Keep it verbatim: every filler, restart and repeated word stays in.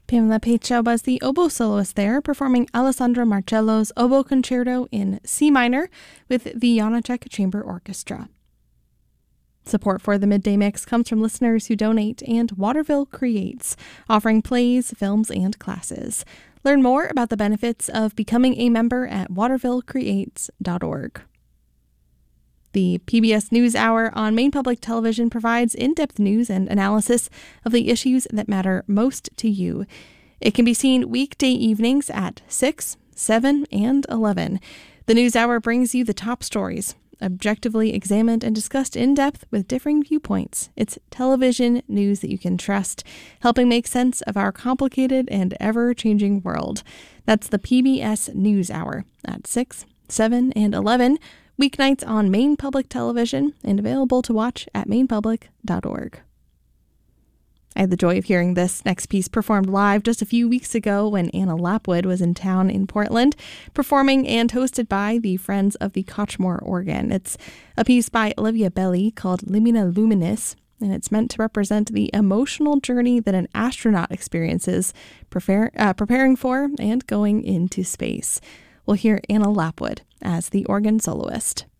Pamela Pecha was the oboe soloist there, performing Alessandro Marcello's Oboe Concerto in C minor with the Janacek Chamber Orchestra. Support for the Midday Mix comes from listeners who donate and Waterville Creates, offering plays, films, and classes. Learn more about the benefits of becoming a member at waterville creates dot org. The P B S NewsHour on Maine Public Television provides in-depth news and analysis of the issues that matter most to you. It can be seen weekday evenings at six, seven, and eleven. The NewsHour brings you the top stories, objectively examined and discussed in depth with differing viewpoints. It's television news that you can trust, helping make sense of our complicated and ever-changing world. That's the P B S NewsHour at six, seven, and eleven, weeknights on Maine Public Television and available to watch at maine public dot org. I had the joy of hearing this next piece performed live just a few weeks ago when Anna Lapwood was in town in Portland, performing and hosted by the Friends of the Kochmore Organ. It's a piece by Olivia Belli called Limina Luminis, and it's meant to represent the emotional journey that an astronaut experiences prepare, uh, preparing for and going into space. We'll hear Anna Lapwood as the organ soloist.